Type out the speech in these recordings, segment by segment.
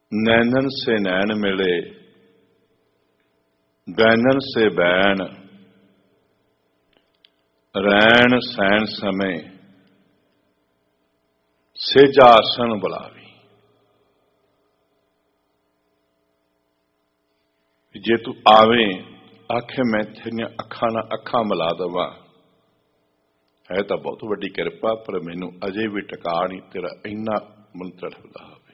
नैनन से नैन मिले बैनन से बैन रैन सैन समय सेजासन बुलावी। जे तू आवे आखे मैं तेरिया अखां नाल अखां मिला देवां, है तो बहुत वड्डी किरपा, पर मैनू अजे भी टका नहीं तेरा इन्ना मन तड़फदा होवे।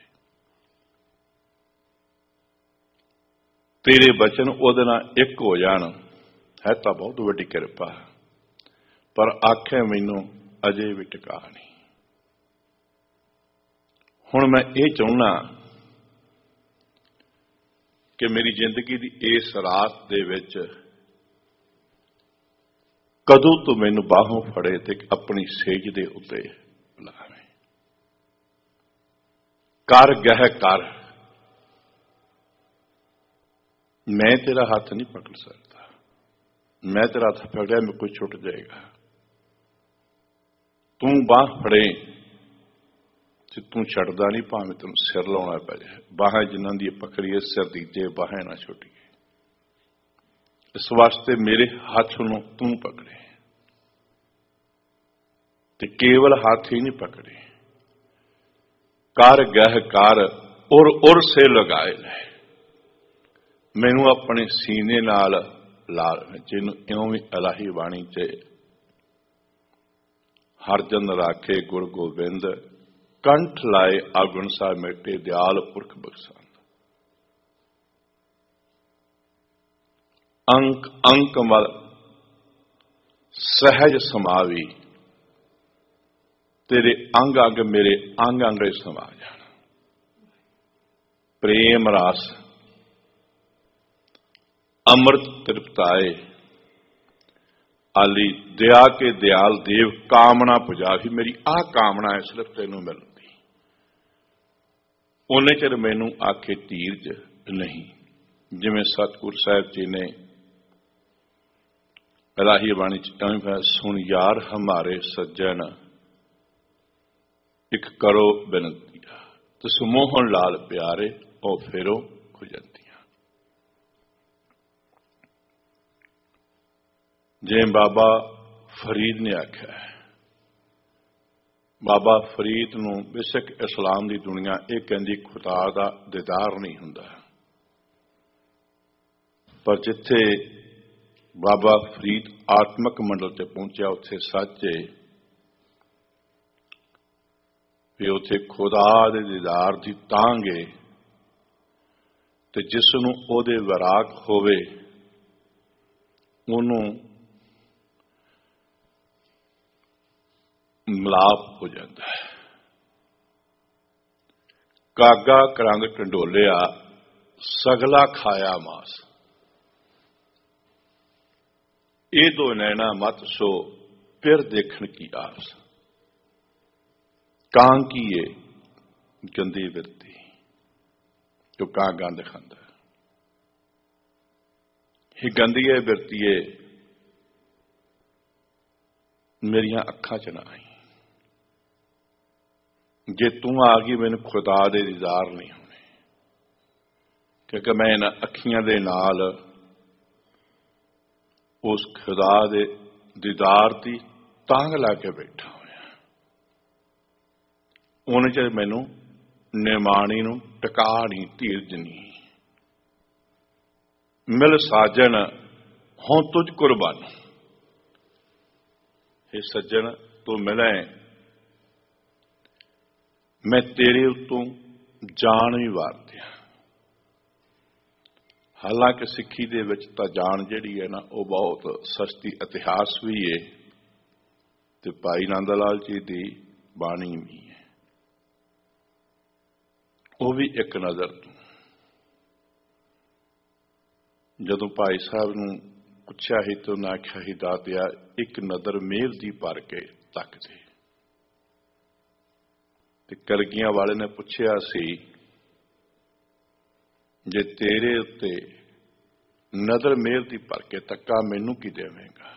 तेरे बचन उहदे नाल एक हो जाण, है तो बहुत वड्डी किरपा, पर आखे मैनू अजे भी टका नहीं। हुण मैं ये चाहुंदा कि मेरी जिंदगी की इस रात दे विच कदों तो मैनू बाहों फड़े ते अपनी सेज दे उत्ते लावे। कर गह कर, मैं तेरा हाथ नहीं पकड़ सकता, मैं तेरा हाथ पकड़िया मैं कोई छुट जाएगा। तू बाह फड़े ते तू छड़दा नहीं, भावें तेन सिर लाउणा पै जाए। बाहां जिन्हां दी पकड़ीए सिर दीजे बाहें ना छुटीए। इस वास्ते मेरे हाथ नूं तू पकड़े ते केवल हाथ ही नहीं पकड़े। कर गह कर उर से लगाए ले, मैनू अपने सीने नाल ला, जिन्हों इउं भी इलाही बाणी च हर जन राखे गुर गोबिंद, कंठ लाए आगुण सा मेटे दयाल पुरख बख्शांद। अंक अंक मल सहज समावी, तेरे अंग अंग मेरे अंग अंग समा जान। प्रेम रास अमृत तृप्ताए, आली दया के दयाल देव कामना पुजावी। मेरी आ कामना है सिर्फ तेनों मिलती, उन्ने चिर मैनू आखे धीरज नहीं। जिवें सतगुरु साहिब जी ने इलाही बाणी च सुन यार हमारे सज्जन, एक करो बेनतियां तो समोहन लाल प्यारे ओ फेरो खुजंतियां। जे बाबा फरीद ने आख्या है, बाबा फरीद नूं बेशक इस्लाम की दुनिया यह कहती खुदा का दीदार नहीं हुंदा, पर जिथे बाबा फरीद आत्मक मंडल ते पहुंचा उत्थे सच है भी उथे खुदा दे दीदार दी तांगे ते जिसनूं ओहदे विराग होवे उहनूं मिलाप हो जाता है। कागा करंग टंडोलिया सगला खाया मास, ये दो नैना मत सो फिर देखण की आस। कां की है गंदी बिरती, जो कां गंद खांदा है। गंदी है बिरती है मेरिया अखां च ना आई। जे तू आ गई मैनू खुदा दे दीदार नहीं होने, क्योंकि मैं इन अखियां दे नाल उस खुदा दे दीदार की तांग ला के बैठा होया। उन्हें चर मैनू निमाणी नूं टका नहीं, धीरज नहीं। मिल साजन हों तुझ कुर्बान, हे सज्जन तू मिले मैं तेरे उत्तों जान भी वार दिया। हालांकि सिक्खी दे विच तां जान जिहड़ी है ना वो बहुत सस्ती इतिहास भी है ते भाई नंद लाल जी की बाणी भी है, वो भी एक नज़र तो। जदों भाई साहब नूं पुछया ही तो उन्हें आख्या ही दातिया एक नज़र मेल दी भर के तक दे। ते कलगियां वाले ने पुछया सी जे तेरे उत्ते नज़र मेल दी भर के तक्का मैनू की देवेगा।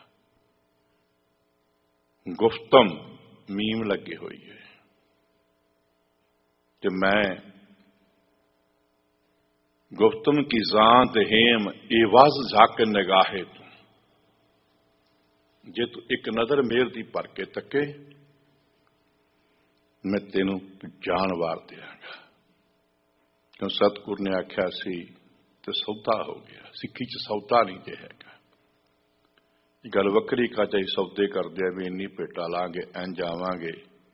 गुफ्तम मीम लगे हुई है कि मैं गुफ्तम की जान हेम एवाज झाक निगाहे तू, जे तू एक नजर मेर दी भर के तके मैं तेनू जान वार देंगा। क्यों सतगुर ने आख्या सी ते सौदा हो गया। सिक्खी च सौदा नहीं जे हैगा। गल वक्री का चाहे सौदे करदे भी इन्नी भेटा लांगे इंज आवांगे।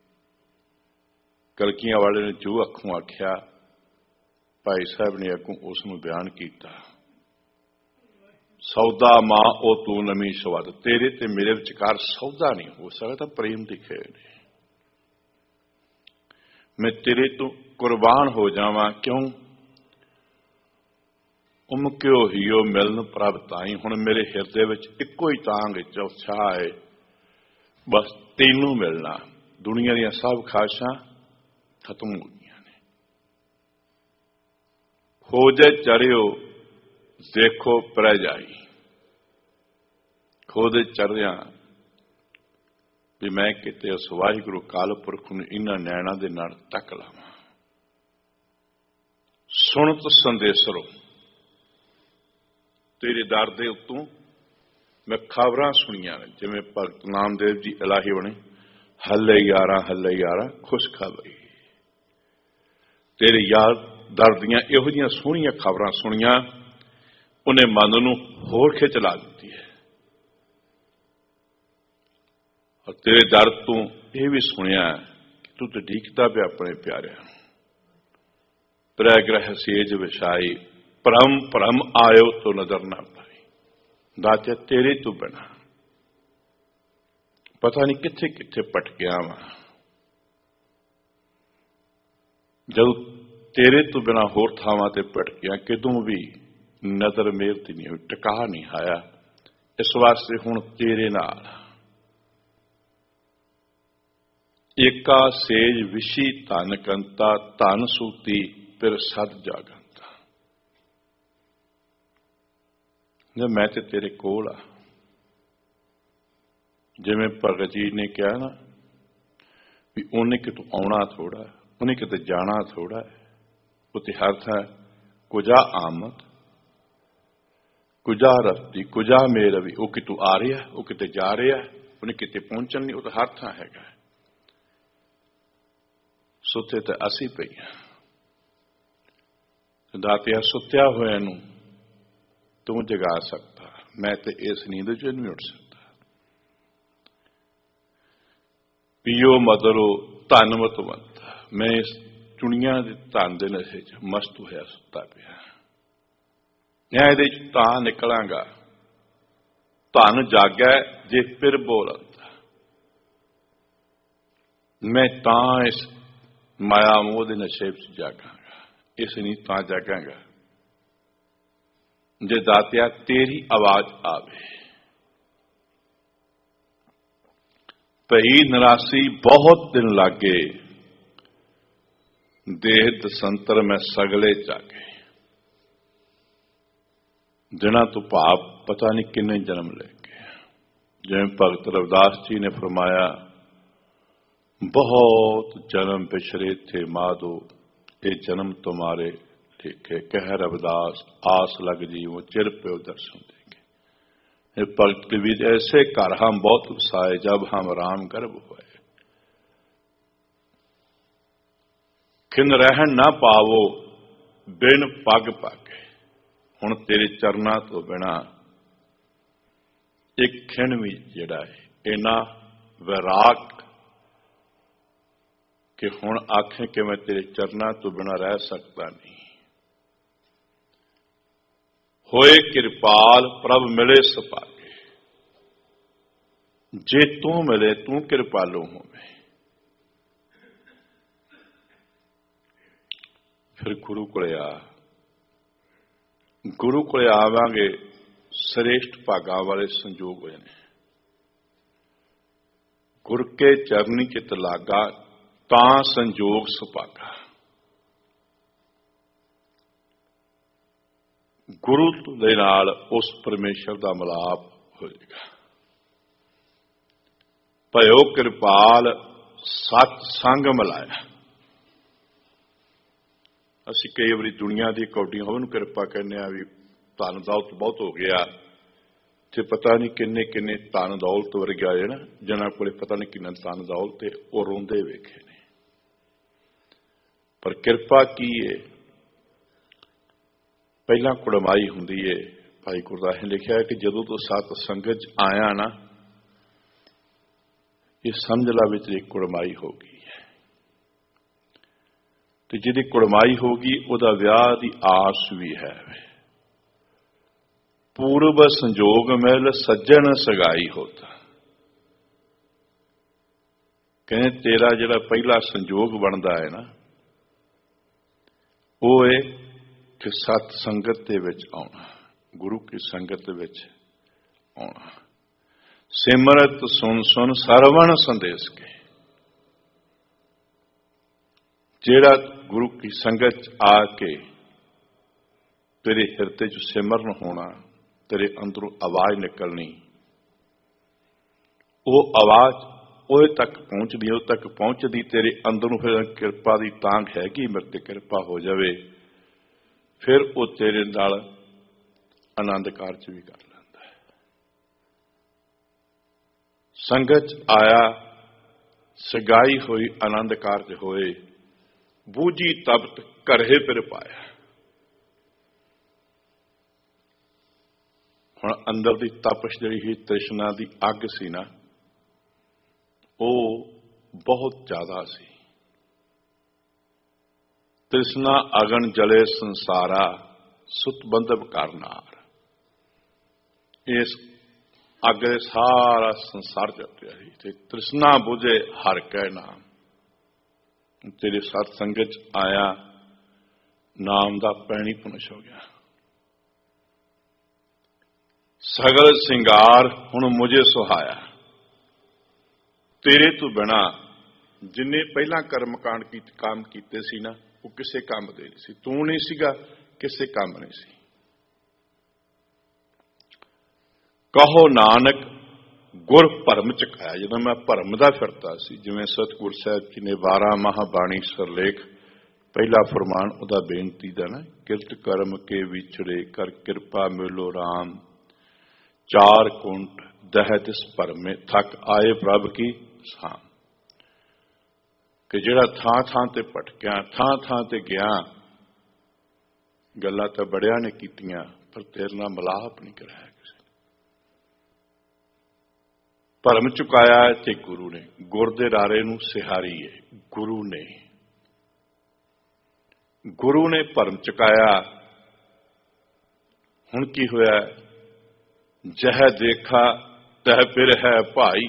कलकियां वाले ने जो अखों आख्या भाई साहब ने अगों उसनूं बयान किया। सौदा मां ओ तू नमी सवद, तेरे ते मेरे विचकार सौदा नहीं हो सकता, प्रेम की खेड है। मैं तेरे तो कुर्बान हो जावां क्यों उमक्यो हियो मिलन प्रभ ताई। हुण मेरे हिरदे विच इक्को ही तांग उत्साह है, बस तेनू मिलना। दुनिया दी सब खाशां खत्म हो गई ने। खोजे चरियो देखो पर जाई, खोदे चरिया भी मैं किते उस वाहिगुरू काल पुरख नूं इन्हां नैणां दे नाल तक लावां। सुणत संदेसरो, तेरे दर दे उत्तों मैं खबरां सुनियां ने। जिवें भगत नामदेव जी इलाही बने, हले यारा खुशखबरी। तेरे यार दर दियां इहो जिहियां सोहणियां खबरां सुनियां, उन्हें मन नूं होर खिच ला दित्ती है। और तेरे दर तो यह भी सुनिया कि तू तो ढीकता पे अपने प्यारे। प्रग्रह सेज विछाई, भ्रम भ्रम आयो तो नजर ना पाई। दाते तेरे तो बिना पता नहीं किथे किथे भटकिया वा। जब तेरे तो बिना होर थावां ते भटकिया किदों भी नजर मेहरती नहीं हुई, टिका नहीं आया। इस वास्ते हुण तेरे नाल एका सेज विशी धन कंता, धन सूती फिर सद जागंता। जब मैं ते तेरे कोल आ, जिवें भगत जी ने कहा ना भी उन्हें कितों आउणा थोड़ा, उन्हें किते जाना थोड़ा है। उत्ते हर थां कुजा आमद कुजा रस्ती कुजा मेल भी, वह कितों आ रहा है, वह किते जा रहा है, उन्हें किते पहुंचण नहीं, वह तो हर थां हैगा। सुते तो असी पई दातिया, सुत्या होया नूं तू जगा सकता, मैं तो इस नींद चों नहीं उठ सकता। पियो मदरो धन मतवंत, मैं इस चुनिया के धन के नशे च मस्त होया सुता पिया। मैं ये तां निकलांगा, धन जागै जे फिर बोलता। मैं तां इस माया मोह के नशे च जागांगा, इस नहीं तां जागांगा जे दातिया तेरी आवाज आवे। भई निरासी बहुत दिन लागे, देह दसंतर में सगले जागे। दिना तो भाव पता नहीं किन्ने जन्म ले गए। जिवें भगत रविदास जी ने फरमाया, बहुत जन्म बिछरे थे माधो, ये जन्म तुम्हारे लिखे। कह रविदास आस लग जीवो, चिर पे दर्शन देंगे। भगत कबीर, ऐसे घर हम बहुत उसाए, जब हम राम गर्भ हुए। खिन रहन ना पावो बिन पग पागे। हुण तेरे चरना तो बिना एक खिन भी जिहड़ा है इना वैराग कि हुण आखें कि मैं तेरे चरना तो बिना रह सकता नहीं। होए कृपाल प्रभ मिले सपागे, जे तू मिले तू कृपालू होवे। फिर गुरु कोले आ, गुरु कोले आवांगे, श्रेष्ठ भागा वाले संजोग होए ने। गुर के चरनी चित लागा, तां संजोग सुभागा। गुरु दे नाल उस परमेश्वर का मिलाप होएगा। भयो कृपाल सत संग मिलाया, ਅਸੀਂ ਕਈ ਵਾਰੀ ਦੁਨੀਆ ਦੀ ਕੌਡੀਆਂ ਉਹਨੂੰ ਕਿਰਪਾ ਕਹਿੰਦੇ ਆ ਵੀ ਧਨ ਦੌਲਤ ਬਹੁਤ ਹੋ ਗਿਆ ਤੇ ਪਤਾ ਨਹੀਂ ਕਿੰਨੇ ਕਿੰਨੇ ਧਨ ਦੌਲਤ ਵਰਗੇ ਆਏ ਨਾ ਜਿਹਨਾਂ ਕੋਲੇ ਪਤਾ ਨਹੀਂ ਕਿੰਨਾ ਧਨ ਦੌਲਤ ਤੇ ਉਹ ਰੋਂਦੇ ਵੇਖੇ ਨੇ। ਪਰ ਕਿਰਪਾ ਕੀ ਹੈ? ਪਹਿਲਾਂ ਕੁੜਮਾਈ ਹੁੰਦੀ ਹੈ। ਭਾਈ ਗੁਰਦਾਸ ਨੇ ਲਿਖਿਆ ਕਿ ਜਦੋਂ ਤੋਂ ਸਤ ਸੰਗਤ 'ਚ ਆਇਆ ਨਾ ਇਹ ਸਮਝ ਲਾ ਵਿੱਚ ਇੱਕ ਕੁੜਮਾਈ ਹੋ ਗਈ ਹੈ ਤੇ ਜਿਹਦੀ ਕੁੜਮਾਈ ਹੋ ਗਈ ਉਹਦਾ ਵਿਆਹ ਦੀ ਆਸ ਵੀ ਹੈ। ਪੂਰਬ ਸੰਜੋਗ ਮਿਲ ਸੱਜਣ ਸਗਾਈ ਹੋਤਾ। ਕਹਿੰਦੇ ਤੇਰਾ ਜਿਹੜਾ ਪਹਿਲਾ ਸੰਜੋਗ ਬਣਦਾ ਹੈ ਨਾ ਉਹ ਹੈ ਕਿ ਸਤ ਸੰਗਤ ਦੇ ਵਿੱਚ ਆਉਣਾ, ਗੁਰੂ ਕੀ ਸੰਗਤ ਦੇ ਵਿੱਚ ਆਉਣਾ। ਸਿਮਰਤ ਸੁਨ ਸੁਨ ਸਰਵਣ ਸੰਦੇਸ਼ ਕੇ। ਜਿਹੜਾ ਗੁਰੂ ਕੀ ਸੰਗਤ 'ਚ ਆ ਕੇ ਤੇਰੇ ਹਿਰਦੇ 'ਚ ਸਿਮਰਨ ਹੋਣਾ, ਤੇਰੇ ਅੰਦਰੋਂ ਆਵਾਜ਼ ਨਿਕਲਣੀ, ਉਹ ਆਵਾਜ਼ ਉਹਦੇ ਤੱਕ ਪਹੁੰਚਦੀ, ਉਹ ਤੱਕ ਪਹੁੰਚਦੀ ਤੇਰੇ ਅੰਦਰੋਂ ਫਿਰ ਕਿਰਪਾ ਦੀ ਤਾਂਘ ਹੈਗੀ ਮੇਰੇ ਤੇ ਕਿਰਪਾ ਹੋ ਜਾਵੇ, ਫਿਰ ਉਹ ਤੇਰੇ ਨਾਲ ਆਨੰਦ ਕਾਰਜ ਵੀ ਕਰ ਲੈਂਦਾ ਹੈ। ਸੰਗਤ 'ਚ ਆਇਆ, ਸਗਾਈ ਹੋਈ, ਆਨੰਦ ਕਾਰਜ ਹੋਏ, ਬੂਝੀ ਤਪਤ ਘਰੇ ਫਿਰ ਪਾਇਆ। ਹੁਣ ਅੰਦਰ ਦੀ ਤਪਸ਼ ਜਿਹੜੀ ਸੀ, ਤ੍ਰਿਸ਼ਨਾ ਦੀ ਅੱਗ ਸੀ ਨਾ, ਉਹ ਬਹੁਤ ਜ਼ਿਆਦਾ ਸੀ। ਤ੍ਰਿਸ਼ਨਾ ਅਗਨ ਜਲੇ ਸੰਸਾਰਾ ਸੁਤ ਬੰਧਵ ਕਰਨਾਰ। ਇਸ ਅੱਗ ਦੇ ਸਾਰਾ ਸੰਸਾਰ ਜਪਿਆ ਸੀ ਤੇ ਤ੍ਰਿਸ਼ਨਾ ਬੁਝੇ ਹਰ ਕੈ ਨਾਮ। ਤੇਰੇ ਸਤ ਸੰਗਤ 'ਚ ਆਇਆ, ਨਾਮ ਦਾ ਪੈਣੀ ਪੁਨਸ਼ ਹੋ ਗਿਆ। ਸਗਲ ਸਿੰਗਾਰ ਹੁਣ ਮੁਝੇ ਸੁਹਾਇਆ। ਤੇਰੇ ਤੋਂ ਬਿਨਾ ਜਿੰਨੇ ਪਹਿਲਾਂ ਕੰਮ ਕੀਤੇ ਸੀ ਨਾ ਉਹ ਕਿਸੇ ਕੰਮ ਦੇ ਨਹੀਂ ਸੀ। ਤੂੰ ਨਹੀਂ ਸੀਗਾ, ਕਿਸੇ ਕੰਮ ਨਹੀਂ ਸੀ। ਕਹੋ ਨਾਨਕ ਗੁਰ ਭਰਮ ਚਕਾਇਆ। ਜਦੋਂ ਮੈਂ ਭਰਮ ਦਾ ਫਿਰਦਾ ਸੀ, ਜਿਵੇਂ ਸਤਿਗੁਰ ਸਾਹਿਬ ਜੀ ਨੇ 12 ਮਹਾਬਾਣੀ ਸਰਲੇਖ ਪਹਿਲਾ ਫਰਮਾਨ ਉਹਦਾ ਬੇਨਤੀ ਦਾ ਨਾ, ਕਿਰਤ ਕਰਮ ਕੇ ਵਿਛੜੇ ਕਰ ਕਿਰਪਾ ਮਿਲੋ ਰਾਮ, ਚਾਰ ਕੁੰਟ ਦਹਿ ਤਿਸ ਭਰਮੇ ਥੱਕ ਆਏ ਪ੍ਰਭ ਕੀ ਸਾਮ। ਕਿ ਜਿਹੜਾ ਥਾਂ ਥਾਂ ਤੇ ਭਟਕਿਆ, ਥਾਂ ਥਾਂ ਤੇ ਗਿਆ, ਗੱਲਾਂ ਤਾਂ ਬੜਿਆਂ ਨੇ ਕੀਤੀਆਂ ਪਰ ਤੇਰੇ ਨਾਲ ਮਿਲਾਪ ਨਹੀਂ ਕਰਾਇਆ ਕਿਸੇ ਨੇ। ਭਰਮ ਚੁਕਾਇਆ ਤੇ ਗੁਰੂ ਨੇ, ਗੁਰ ਦੇ ਰਾਰੇ ਨੂੰ ਸਿਹਾਰੀ ਹੈ ਗੁਰੂ ਨੇ। ਗੁਰੂ ਨੇ ਭਰਮ ਚੁਕਾਇਆ। ਹੁਣ ਕੀ ਹੋਇਆ? ਜਹ ਦੇਖਾ ਤਹ ਫਿਰ ਹੈ ਭਾਈ।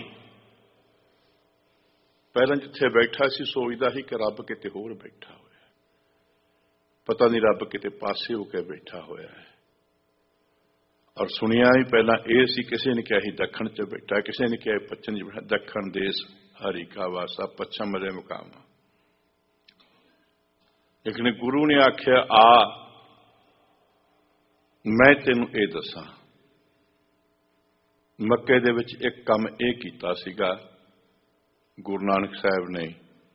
ਪਹਿਲਾਂ ਜਿੱਥੇ ਬੈਠਾ ਸੀ ਸੋਚਦਾ ਸੀ ਕਿ ਰੱਬ ਕਿਤੇ ਹੋਰ ਬੈਠਾ ਹੋਇਆ, ਪਤਾ ਨਹੀਂ ਰੱਬ ਕਿਤੇ ਪਾਸੇ ਹੋ ਕੇ ਬੈਠਾ ਹੋਇਆ ਹੈ। ਔਰ ਸੁਣਿਆ ਵੀ ਪਹਿਲਾਂ ਇਹ ਸੀ, ਕਿਸੇ ਨੇ ਕਿਹਾ ਸੀ ਦੱਖਣ 'ਚ ਬੈਠਾ, ਕਿਸੇ ਨੇ ਕਿਹਾ ਪੱਛਮ 'ਚ ਬੈਠਾ। ਦੱਖਣ ਦੇਸ਼ ਹਰੀ ਕਾ ਵਾਸਾ, ਪੱਛਮ ਦੇ ਮੁਕਾਮ। ਲੇਕਿਨ ਗੁਰੂ ਨੇ ਆਖਿਆ ਆ ਮੈਂ ਤੈਨੂੰ ਇਹ ਦੱਸਾਂ। ਮੱਕੇ ਦੇ ਵਿੱਚ ਇੱਕ ਕੰਮ ਇਹ ਕੀਤਾ ਸੀਗਾ ਗੁਰੂ ਨਾਨਕ ਸਾਹਿਬ ਨੇ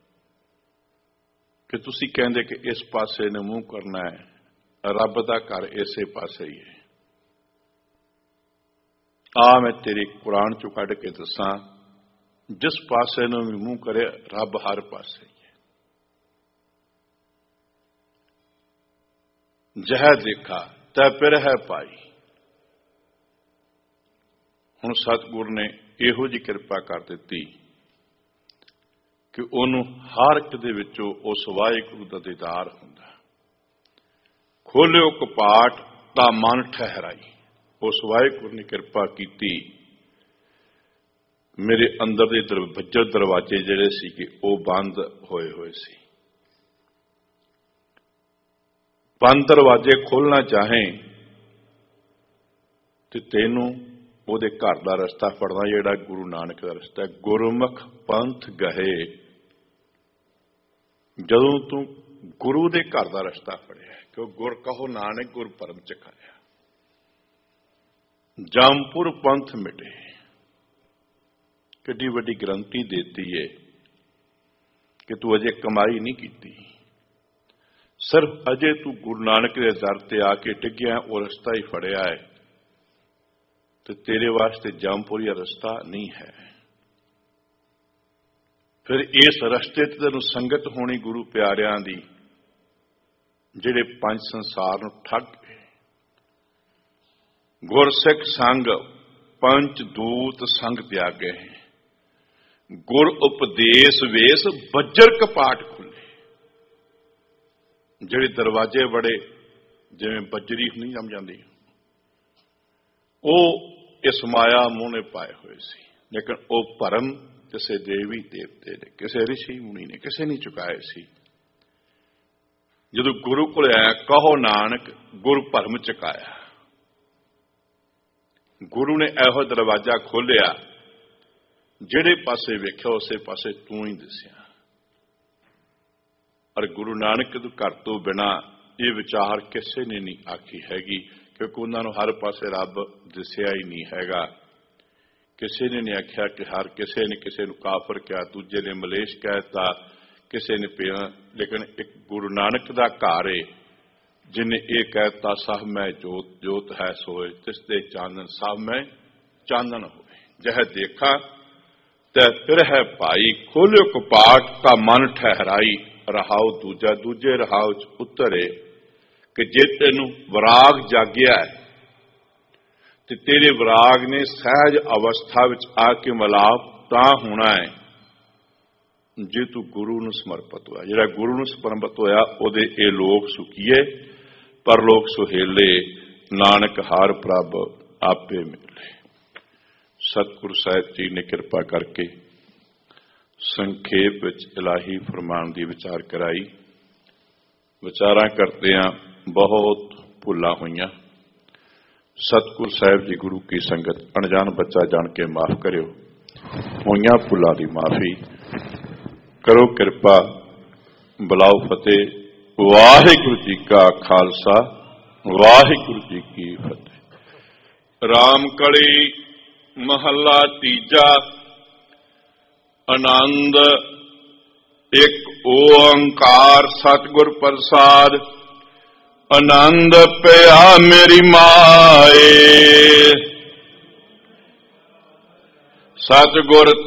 ਕਿ ਤੁਸੀਂ ਕਹਿੰਦੇ ਕਿ ਇਸ ਪਾਸੇ ਨੂੰ ਮੂੰਹ ਕਰਨਾ ਹੈ, ਰੱਬ ਦਾ ਘਰ ਇਸੇ ਪਾਸੇ ਹੀ ਹੈ। ਆ ਮੈਂ ਤੇਰੇ ਕੁਰਾਨ ਚੋਂ ਕੱਢ ਕੇ ਦੱਸਾਂ, ਜਿਸ ਪਾਸੇ ਨੂੰ ਵੀ ਮੂੰਹ ਕਰੇ ਰੱਬ ਹਰ ਪਾਸੇ ਹੀ ਹੈ। ਜਹ ਦੇਖਾ ਤੈ ਫਿਰ ਹੈ ਪਾਈ। ਹੁਣ ਸਤਿਗੁਰ ਨੇ ਇਹੋ ਜਿਹੀ ਕਿਰਪਾ ਕਰ ਦਿੱਤੀ ਕਿ ਉਹਨੂੰ ਹਰ ਇੱਕ ਦੇ ਵਿੱਚੋਂ ਉਸ ਵਾਹਿਗੁਰੂ ਦਾ ਦੀਦਾਰ ਹੁੰਦਾ। ਖੋਲਿਓ ਕਪਾਟ ਤਾਂ ਮਨ ਠਹਿਰਾਈ। ਉਸ ਵਾਹਿਗੁਰੂ ਨੇ ਕਿਰਪਾ ਕੀਤੀ, ਮੇਰੇ ਅੰਦਰ ਦੇ ਦਰਵਾਜ਼ੇ ਜਿਹੜੇ ਸੀਗੇ ਉਹ ਬੰਦ ਹੋਏ ਹੋਏ ਸੀ। ਬੰਦ ਦਰਵਾਜ਼ੇ ਖੋਲਣਾ ਚਾਹੇ ਤੇ ਤੈਨੂੰ ਉਹਦੇ ਘਰ ਦਾ ਰਸਤਾ ਫੜਨਾ, ਜਿਹੜਾ ਗੁਰੂ ਨਾਨਕ ਦਾ ਰਸਤਾ। ਗੁਰਮੁਖ ਪੰਥ ਗਏ। ਜਦੋਂ ਤੂੰ ਗੁਰੂ ਦੇ ਘਰ ਦਾ ਰਸਤਾ ਫੜਿਆ, ਕਿਉਂ ਗੁਰ ਕਹੋ ਨਾਨਕ ਗੁਰ ਭਰਮ ਚਕਾਇਆ। ਜੰਮਪੁਰ ਪੰਥ ਮਿਟੇ। ਕਿੱਡੀ ਵੱਡੀ ਗਰੰਟੀ ਦੇਤੀ ਹੈ ਕਿ ਤੂੰ ਅਜੇ ਕਮਾਈ ਨਹੀਂ ਕੀਤੀ। सिर्फ अजे तू गुरु नानक के दर ते आके टिग्या वो रस्ता ही फड़िया है, तो तेरे वास्ते जामपुरिया रस्ता नहीं है। फिर इस रस्ते ते तेनों संगत होनी गुरु प्यारियां दी, जिहड़े पंज संसार नूं ठग गए। गुरसिख संग पंच दूत संग त्यागे, गुर उपदेश वेश बज्जर कपाट खुले। ਜਿਹੜੇ दरवाजे बड़े जिवें बजरी नहीं जम जाती, ਉਹ इस माया मूँह ने पाए हुए सी, लेकिन वह भरम किसी देवी देवते ने, किसी ऋषि मुनि ने किसी नहीं चुकाए सी। जदों गुरु को आया कहो नानक गुरु भरम चुकाया, गुरु ने एहो दरवाजा खोलिया, ਜਿਹੜੇ पासे वेख्या उसे पासे तू ही दसिया। और गुरु नानक घर तो बिना ये विचार किसी ने नहीं आखी हैगी, क्योंकि उन्होंने हर पासे रब दसिया ही नहीं हैगा। किसी ने नहीं आख्या कि हर किसी ने किसी को काफर कहा, दूजे ने मलेश कहता, किसी ने पिया, लेकिन एक गुरु नानक का घर है जिन्हें यह कहता सब मैं जोत जोत है सोए, तिसदे चानन सब मैं चानन होए। जह देखा तै फिर है भाई, खोलो कपाट का मन ठहराई। रहाओ दूजा दूजे रहाओ च उतरे, कि जे तेनू विराग जागिया है ते तेरे विराग ने सहज अवस्था विच आके मिलाप तां होना है जे तू गुरु नूं समर्पित होया। जिहड़ा गुरु नूं समर्पित होया ओदे ए लोक सुखीए, परलोक सुहेले, नानक हार प्रभ आपे मिले। सतगुरु साहिब जी ने कृपा करके संखेप विच इलाही फरमान की विचार कराई। विचारां करदिआं बहुत भुलां होईआं। सतगुरु साहिब जी गुरु की संगत अनजान बच्चा जान के माफ करियो, होईआं भुलां दी माफी करो कृपा। बुलाओ फतेह। वाहिगुरू जी का खालसा, वाहिगुरू जी की फतेह। रामकली महला तीजा। आनंद एक ओंकार सतगुर प्रसाद। आनंद पिया मेरी माए, सतगुर